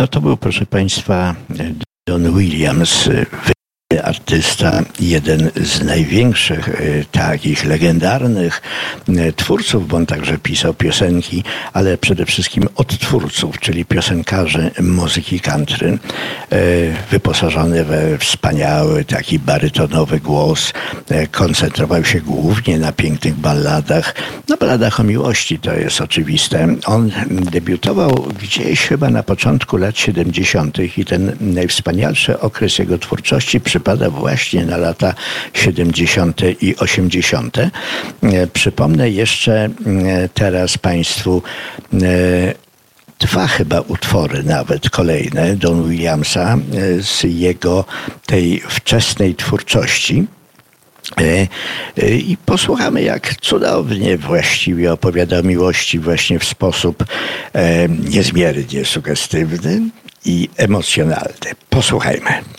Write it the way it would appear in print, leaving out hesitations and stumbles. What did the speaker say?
To był, proszę Państwa, Don Williams, artysta, jeden z największych takich legendarnych twórców, bo on także pisał piosenki, ale przede wszystkim odtwórców, czyli piosenkarzy muzyki country, wyposażony we wspaniały taki barytonowy głos, koncentrował się głównie na pięknych balladach, na balladach o miłości, to jest oczywiste. On debiutował gdzieś chyba na początku lat 70. i ten najwspanialszy okres jego twórczości przypada właśnie na lata 70. i 80. Przypomnę jeszcze teraz Państwu dwa chyba utwory nawet kolejne Don Williamsa z jego tej wczesnej twórczości. I posłuchamy, jak cudownie właściwie opowiada o miłości właśnie w sposób niezmiernie sugestywny i emocjonalny. Posłuchajmy.